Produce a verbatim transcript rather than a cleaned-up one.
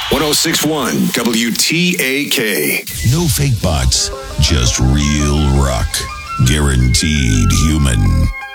ten sixty-one W T A K. No fake bots, just real rock. Guaranteed human.